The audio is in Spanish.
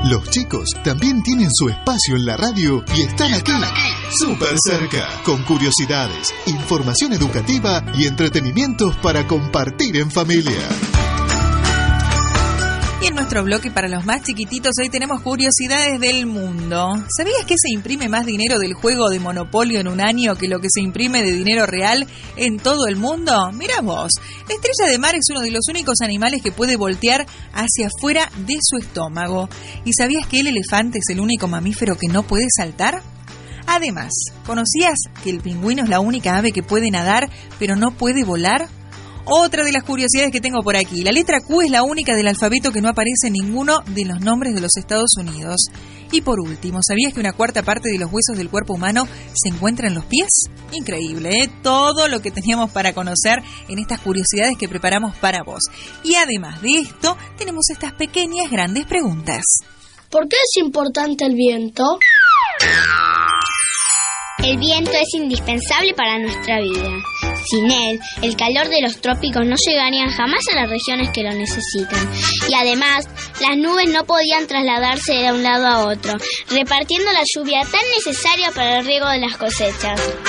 Los chicos también tienen su espacio en la radio y están aquí, súper cerca, con curiosidades, información educativa y entretenimientos para compartir en familia. Y en nuestro bloque para los más chiquititos hoy tenemos curiosidades del mundo. ¿Sabías que se imprime más dinero del juego de Monopolio en un año que lo que se imprime de dinero real en todo el mundo? Mirá vos, la estrella de mar es uno de los únicos animales que puede voltear hacia afuera de su estómago. ¿Y sabías que el elefante es el único mamífero que no puede saltar? Además, ¿conocías que el pingüino es la única ave que puede nadar pero no puede volar? Otra de las curiosidades que tengo por aquí. La letra Q es la única del alfabeto que no aparece en ninguno de los nombres de los Estados Unidos. Y por último, ¿sabías que una cuarta parte de los huesos del cuerpo humano se encuentra en los pies? Increíble, ¿eh? Todo lo que teníamos para conocer en estas curiosidades que preparamos para vos. Y además de esto, tenemos estas pequeñas grandes preguntas. ¿Por qué es importante el viento? El viento es indispensable para nuestra vida. Sin él, el calor de los trópicos no llegaría jamás a las regiones que lo necesitan. Y además, las nubes no podían trasladarse de un lado a otro, repartiendo la lluvia tan necesaria para el riego de las cosechas.